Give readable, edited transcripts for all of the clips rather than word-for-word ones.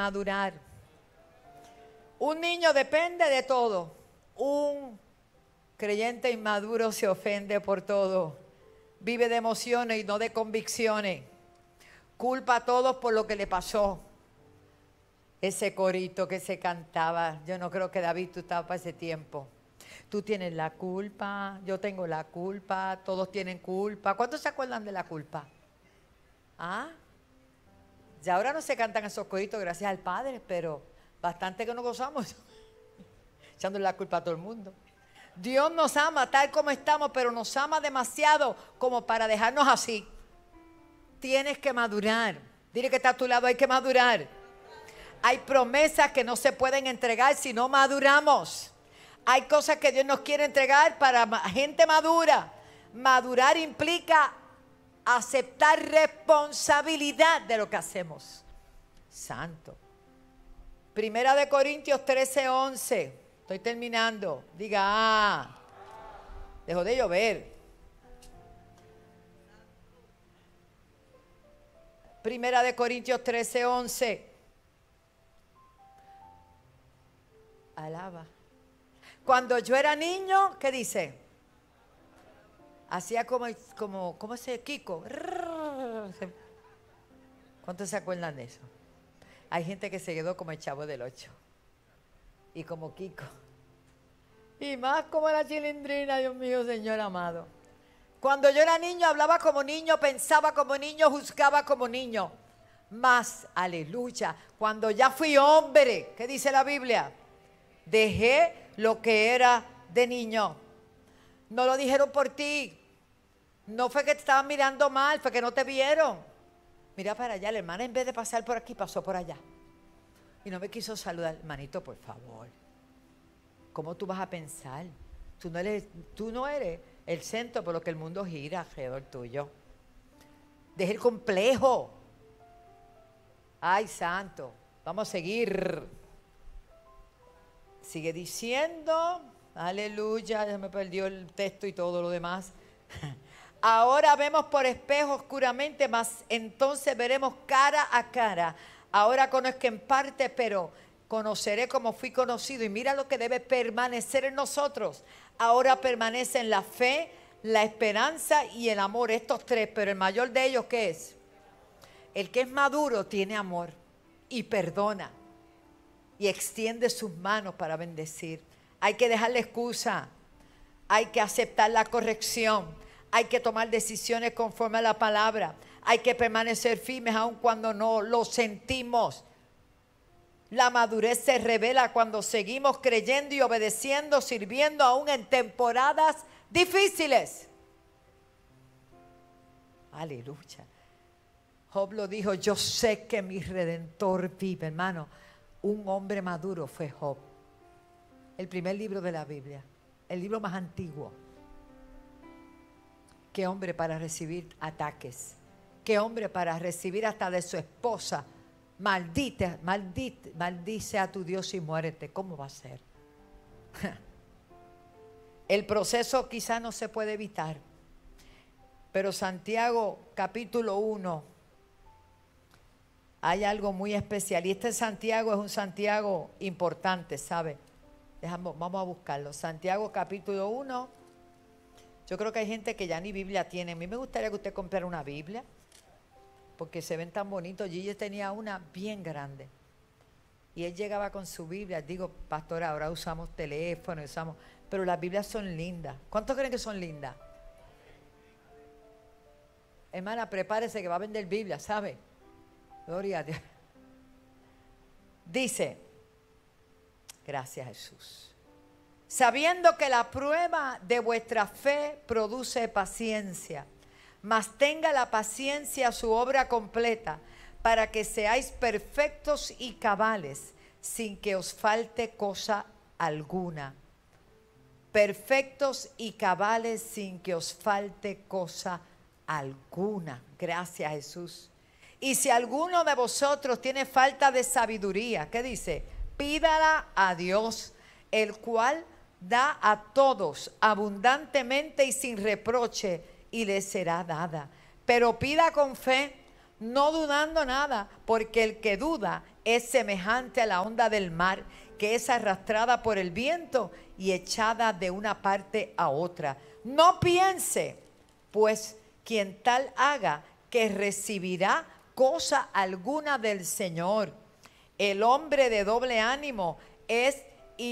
madurar. Un niño depende de todo. Un creyente inmaduro se ofende por todo. Vive de emociones y no de convicciones. Culpa a todos por lo que le pasó. Ese corito que se cantaba, yo no creo que David tú estabas para ese tiempo. Tú tienes la culpa, yo tengo la culpa, todos tienen culpa. ¿Cuántos se acuerdan de la culpa? ¿Ah? Ya ahora no se cantan esos coritos gracias al Padre, pero bastante que nos gozamos echándole la culpa a todo el mundo. Dios nos ama tal como estamos, pero nos ama demasiado como para dejarnos así. Tienes que madurar. Dile que está a tu lado, hay que madurar. Hay promesas que no se pueden entregar si no maduramos. Hay cosas que Dios nos quiere entregar para gente madura. Madurar implica aceptar responsabilidad de lo que hacemos. Santo. Primera de Corintios 13:11. Estoy terminando. Diga, dejó de llover. Primera de Corintios 13:11. Alaba. Cuando yo era niño, ¿qué dice? Hacía como ese Kiko. ¿Cuántos se acuerdan de eso? Hay gente que se quedó como el Chavo del 8. Y como Kiko. Y más como la Chilindrina, Dios mío, Señor amado. Cuando yo era niño, hablaba como niño, pensaba como niño, juzgaba como niño. Más, aleluya, cuando ya fui hombre, ¿qué dice la Biblia? Dejé lo que era de niño. No lo dijeron por ti. No fue que te estaban mirando mal, fue que no te vieron. Mira para allá, la hermana en vez de pasar por aquí, pasó por allá. Y no me quiso saludar. Hermanito, por favor. ¿Cómo tú vas a pensar? Tú no eres el centro por lo que el mundo gira alrededor tuyo. Deja el complejo. Ay, santo. Vamos a seguir. Sigue diciendo, aleluya, ya me perdió el texto y todo lo demás. Ahora vemos por espejo oscuramente, mas entonces veremos cara a cara. Ahora conozco en parte, pero conoceré como fui conocido. Y mira lo que debe permanecer en nosotros. Ahora permanece en la fe, la esperanza y el amor. Estos tres, pero el mayor de ellos, ¿qué es? El que es maduro tiene amor y perdona. Y extiende sus manos para bendecir. Hay que dejar la excusa. Hay que aceptar la corrección. Hay que tomar decisiones conforme a la palabra. Hay que permanecer firmes aun cuando no lo sentimos. La madurez se revela cuando seguimos creyendo y obedeciendo, sirviendo aún en temporadas difíciles. Aleluya. Job lo dijo, yo sé que mi Redentor vive, hermano. Un hombre maduro fue Job. El primer libro de la Biblia. El libro más antiguo. Qué hombre para recibir ataques. Qué hombre para recibir hasta de su esposa. Maldice a tu Dios y muérete. ¿Cómo va a ser? El proceso quizás no se puede evitar. Pero Santiago capítulo 1. Hay algo muy especial. Y este Santiago es un Santiago importante, ¿sabe? Vamos a buscarlo. Santiago capítulo 1. Yo creo que hay gente que ya ni Biblia tiene. A mí me gustaría que usted comprara una Biblia. Porque se ven tan bonitos. Gigi tenía una bien grande. Y él llegaba con su Biblia. Digo, pastor, ahora usamos teléfono, pero las Biblias son lindas. ¿Cuántos creen que son lindas? Hermana, prepárese que va a vender Biblia, ¿sabe? Gloria a Dios. Dice, gracias Jesús. Sabiendo que la prueba de vuestra fe produce paciencia, mas tenga la paciencia su obra completa, para que seáis perfectos y cabales, sin que os falte cosa alguna. Perfectos y cabales sin que os falte cosa alguna. Gracias Jesús. Y si alguno de vosotros tiene falta de sabiduría, ¿qué dice? Pídala a Dios, el cual da a todos abundantemente y sin reproche, y le será dada. Pero pida con fe, no dudando nada, porque el que duda es semejante a la onda del mar, que es arrastrada por el viento y echada de una parte a otra. No piense, pues, quien tal haga, que recibirá cosa alguna del Señor. El hombre de doble ánimo es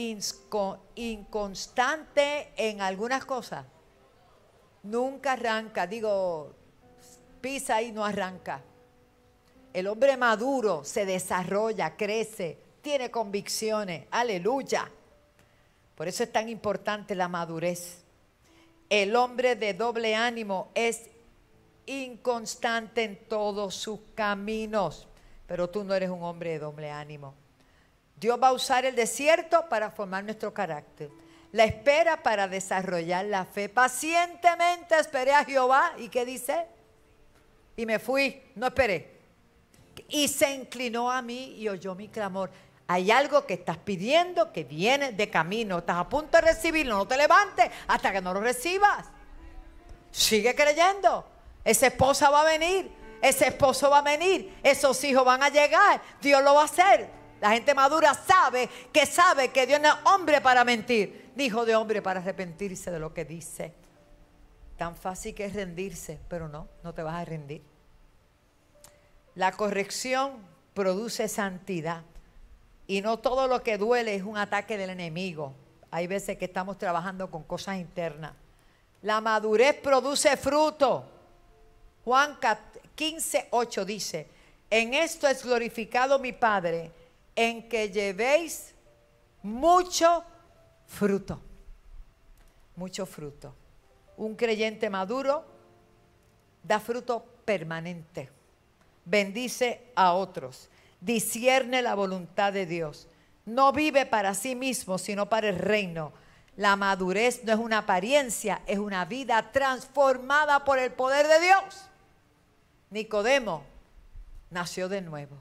inconstante en algunas cosas. Nunca arranca, pisa y no arranca. El hombre maduro se desarrolla, crece, tiene convicciones. Aleluya. Por eso es tan importante la madurez. El hombre de doble ánimo es inconstante en todos sus caminos. Pero tú no eres un hombre de doble ánimo. Dios va a usar el desierto para formar nuestro carácter. La espera para desarrollar la fe. Pacientemente esperé a Jehová. ¿Y qué dice? Y me fui, no esperé. Y se inclinó a mí y oyó mi clamor. Hay algo que estás pidiendo que viene de camino. Estás a punto de recibirlo. No te levantes hasta que no lo recibas. Sigue creyendo. Esa esposa va a venir. Ese esposo va a venir. Esos hijos van a llegar. Dios lo va a hacer. La gente madura sabe que Dios no es hombre para mentir, ni hijo de hombre para arrepentirse de lo que dice. Tan fácil que es rendirse, pero no te vas a rendir. La corrección produce santidad. Y no todo lo que duele es un ataque del enemigo. Hay veces que estamos trabajando con cosas internas. La madurez produce fruto. Juan 15:8 dice: en esto es glorificado mi Padre, en que llevéis mucho fruto. Mucho fruto. Un creyente maduro da fruto permanente. Bendice a otros, discierne la voluntad de Dios, no vive para sí mismo, sino para el reino. La madurez no es una apariencia, es una vida transformada por el poder de Dios. Nicodemo nació de nuevo.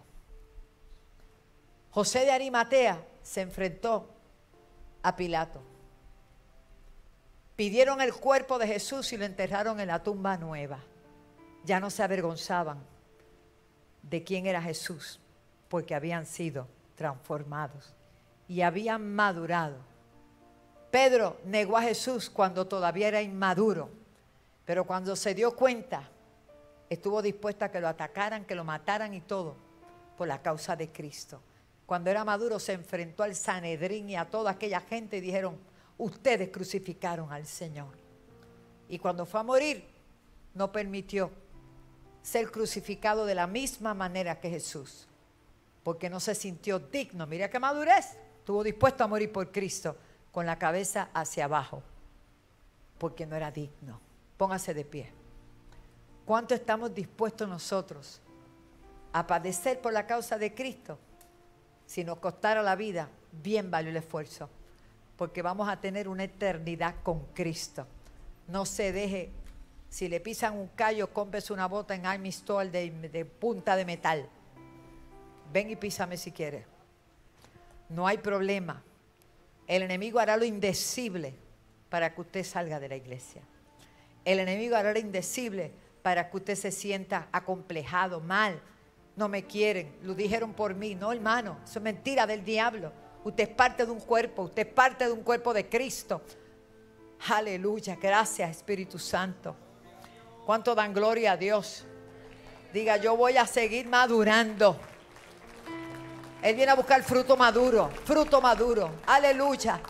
José de Arimatea se enfrentó a Pilato. Pidieron el cuerpo de Jesús y lo enterraron en la tumba nueva. Ya no se avergonzaban de quién era Jesús, porque habían sido transformados y habían madurado. Pedro negó a Jesús cuando todavía era inmaduro, pero cuando se dio cuenta, estuvo dispuesto a que lo atacaran, que lo mataran y todo, por la causa de Cristo. Cuando era maduro se enfrentó al Sanedrín y a toda aquella gente y dijeron: ustedes crucificaron al Señor. Y cuando fue a morir, no permitió ser crucificado de la misma manera que Jesús, porque no se sintió digno. Mira qué madurez. Estuvo dispuesto a morir por Cristo con la cabeza hacia abajo, porque no era digno. Póngase de pie. ¿Cuánto estamos dispuestos nosotros a padecer por la causa de Cristo? Si nos costara la vida, bien valió el esfuerzo, porque vamos a tener una eternidad con Cristo. No se deje. Si le pisan un callo, cómprese una bota en Army Store de punta de metal. Ven y písame si quieres. No hay problema. El enemigo hará lo indecible para que usted salga de la iglesia. El enemigo hará lo indecible para que usted se sienta acomplejado, mal. No me quieren, lo dijeron por mí. No, hermano, eso es mentira del diablo. Usted es parte de un cuerpo, usted es parte de un cuerpo de Cristo. Aleluya, gracias Espíritu Santo. ¿Cuánto dan gloria a Dios? Diga: yo voy a seguir madurando. Él viene a buscar fruto maduro, fruto maduro. Aleluya.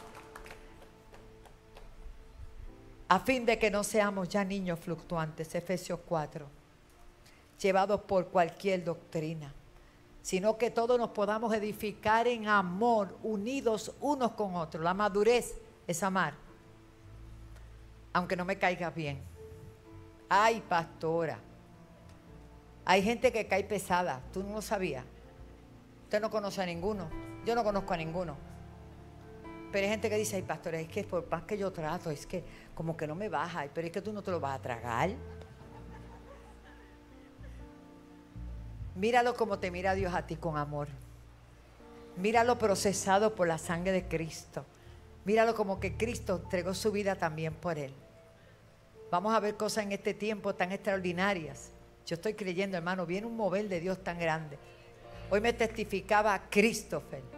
A fin de que no seamos ya niños fluctuantes, Efesios 4, llevados por cualquier doctrina, sino que todos nos podamos edificar en amor, unidos unos con otros. La madurez es amar, aunque no me caiga bien. Ay, pastora, hay gente que cae pesada. Tú no lo sabías. Usted no conoce a ninguno. Yo no conozco a ninguno. Pero hay gente que dice: ay, pastora, es que por más que yo trato, es que como que no me baja. Pero es que tú no te lo vas a tragar. Míralo como te mira Dios a ti, con amor. Míralo procesado por la sangre de Cristo. Míralo como que Cristo entregó su vida también por él. Vamos a ver cosas en este tiempo tan extraordinarias. Yo estoy creyendo, hermano, viene un mover de Dios tan grande. Hoy me testificaba Christopher.